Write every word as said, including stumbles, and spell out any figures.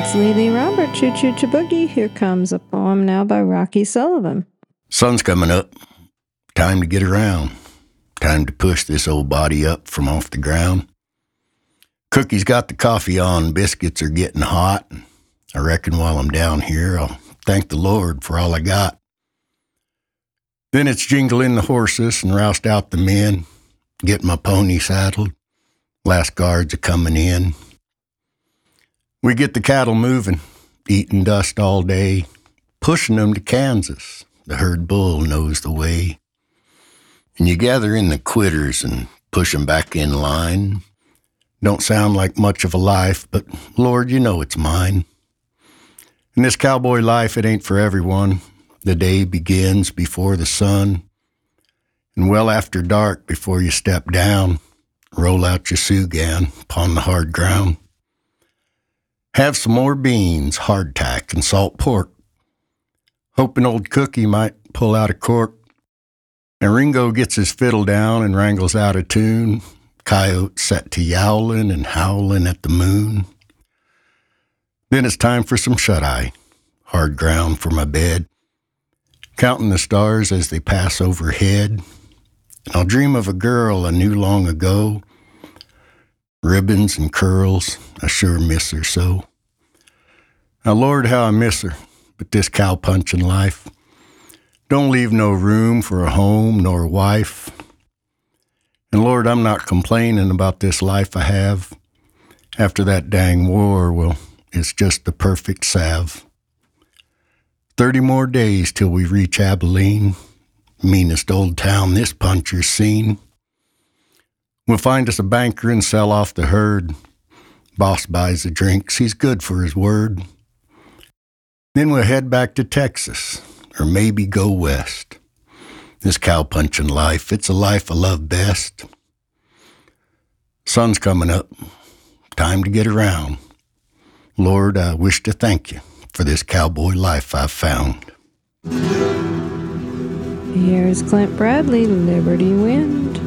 That's Lee Lee Robert, Choo Choo Boogie. Here comes a poem now by Rocky Sullivan. Sun's coming up. Time to get around. Time to push this old body up from off the ground. Cookie's got the coffee on, biscuits are getting hot. I reckon while I'm down here, I'll thank the Lord for all I got. Then it's jingling the horses and roust out the men, get my pony saddled. Last guards are coming in. We get the cattle moving, eating dust all day, pushing them to Kansas. The herd bull knows the way. And you gather in the quitters and push them back in line. Don't sound like much of a life, but Lord, you know it's mine. In this cowboy life, it ain't for everyone. The day begins before the sun, and well after dark before you step down, roll out your sugan upon the hard ground. Have some more beans, hardtack, and salt pork. Hoping old Cookie might pull out a cork. And Ringo gets his fiddle down and wrangles out a tune. Coyotes set to yowling and howling at the moon. Then it's time for some shut-eye, hard ground for my bed. Counting the stars as they pass overhead. And I'll dream of a girl I knew long ago. Ribbons and curls, I sure miss her so. Now, Lord, how I miss her, but this cow-punching life don't leave no room for a home nor a wife. And Lord, I'm not complaining about this life I have. After that dang war, well, it's just the perfect salve. Thirty more days till we reach Abilene, meanest old town this puncher's seen. We'll find us a banker and sell off the herd. Boss buys the drinks, he's good for his word. Then we'll head back to Texas, or maybe go west. This cow-punching life, it's a life I love best. Sun's coming up, time to get around. Lord, I wish to thank you for this cowboy life I've found. Here's Clint Bradley, Liberty Wind.